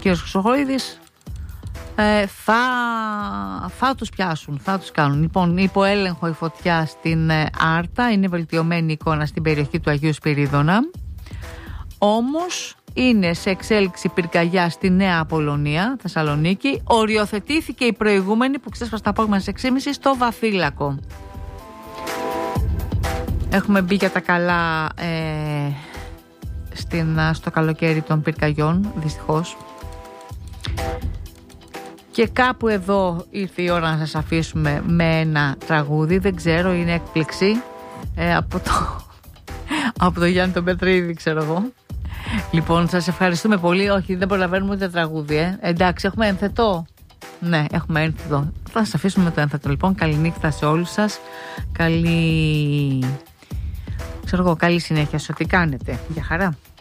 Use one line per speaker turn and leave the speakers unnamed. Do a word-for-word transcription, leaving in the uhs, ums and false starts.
κύριος Χρυσοχοΐδης, ε, θα, θα τους πιάσουν, θα τους κάνουν. Λοιπόν, υποέλεγχο η φωτιά στην ε, Άρτα, είναι βελτιωμένη εικόνα στην περιοχή του Αγίου Σπυρίδωνα. Όμως είναι σε εξέλιξη πυρκαγιά στη Νέα Απολωνία, Θεσσαλονίκη. Οριοθετήθηκε η προηγούμενη που ξέσπασε τα απόγευμα στις έξι και μισή στο Βαφύλακο. Έχουμε μπει για τα καλά ε, στην, στο καλοκαίρι των πυρκαγιών, δυστυχώς. Και κάπου εδώ ήρθε η ώρα να σας αφήσουμε με ένα τραγούδι. Δεν ξέρω, είναι έκπληξη ε, από, το, από το Γιάννη τον Πετρίδη, ξέρω εγώ. Λοιπόν, σας ευχαριστούμε πολύ. Όχι, δεν προλαβαίνουμε ούτε τραγούδι, ε. Εντάξει, έχουμε ένθετο. Ναι, έχουμε ένθετο. Θα σας αφήσουμε με το ένθετο. Λοιπόν, καληνύχτα σε όλους σας. Καλή... Ξέρω εγώ, καλή συνέχεια σε ό,τι κάνετε. Γεια χαρά.